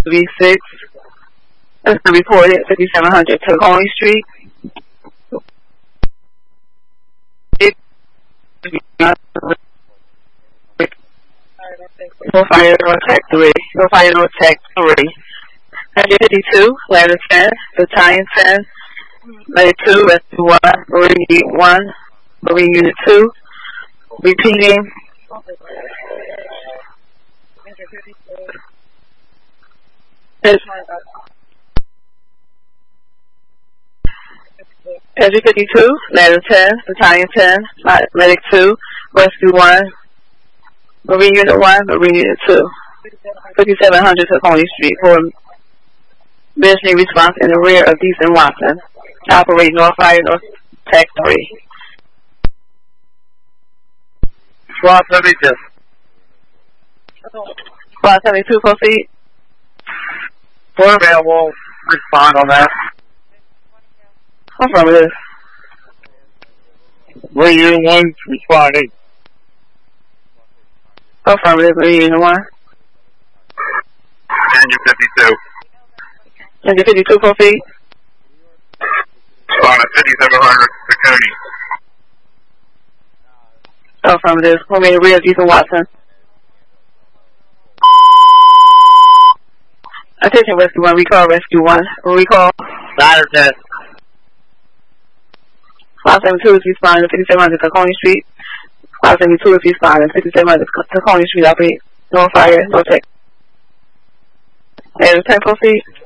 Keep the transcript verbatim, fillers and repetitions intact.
V six. That's the report at fifty-seven hundred Tacony Street. No fire, no tech three. No fire, no tech three. one fifty-two, ladder ten, battalion ten, ladder two, rescue one, marine unit one, marine unit two. Repeating. Entry fifty-two, ladder ten, battalion ten, medic two, rescue one, marine unit one, marine unit two. fifty-seven hundred Tacony Street for emergency response in the rear of Deason Watson. Operate North Fire, North Tech three. Squad seventy-two. Squad seventy-two, proceed. Four man will respond on that. Affirmative. Marine Unit one responding. Affirmative, Marine Unit one. Engine fifty-two. Engine fifty-two, proceed. Respond at fifty-seven hundred Tacony. Affirmative. Remain rear of Deason Watson. Attention, rescue one. Recall, rescue one. Recall. Ladder ten. five seventy-two is responding to fifty-seven hundred Tacony Street. five seventy-two is responding to fifty-seven hundred Tacony Street. Operate no fire, no tech. And ten, proceed.